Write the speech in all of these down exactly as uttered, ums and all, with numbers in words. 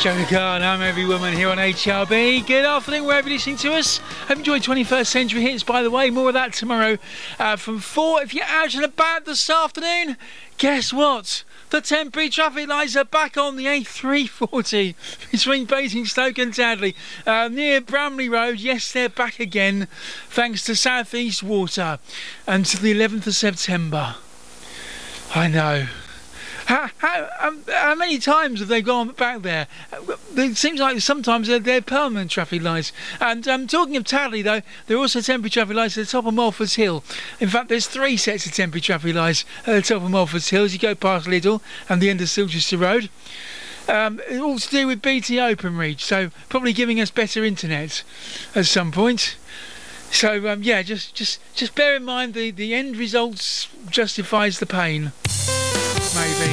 Joe Khan, I'm Every Woman here on H R B. Good afternoon, wherever you're listening to us. Hope you enjoyed twenty-first Century Hits, by the way. More of that tomorrow uh, from four. If you're out and about this afternoon, guess what? The temporary traffic lights are back on the A three forty between Basingstoke and Tadley. Uh, near Bramley Road, yes, they're back again, thanks to South East Water, until the eleventh of September. I know. How, how, um, how many times have they gone back there? It seems like sometimes they're, they're permanent traffic lights. And um, talking of Tadley, though, there are also temporary traffic lights at the top of Mulford's Hill. In fact, there's three sets of temporary traffic lights at the top of Mulford's Hill as you go past Lidl and the end of Silchester Road. Um, it's all to do with B T Openreach, so probably giving us better internet at some point. So um, yeah, just just just bear in mind the, the end results justifies the pain. Maybe.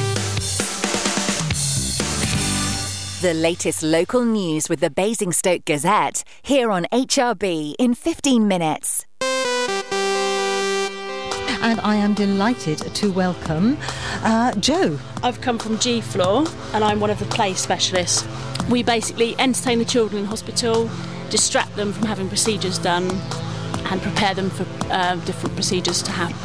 The latest local news with the Basingstoke Gazette, here on H R B in fifteen minutes. And I am delighted to welcome uh, Joe. I've come from G Floor and I'm one of the play specialists. We basically entertain the children in hospital, distract them from having procedures done and prepare them for uh, different procedures to happen.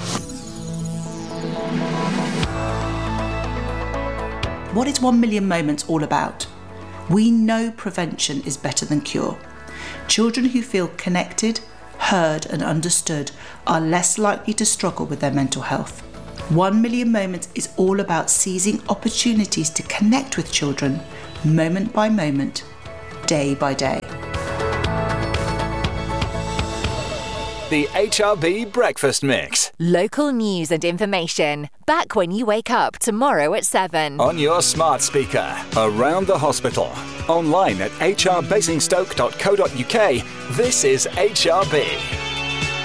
What is One Million Moments all about? We know prevention is better than cure. Children who feel connected, heard and understood are less likely to struggle with their mental health. One Million Moments is all about seizing opportunities to connect with children, moment by moment, day by day. The H R B Breakfast Mix. Local news and information, back when you wake up tomorrow at seven. On your smart speaker, around the hospital, online at h r basingstoke dot co dot u k. This is H R B.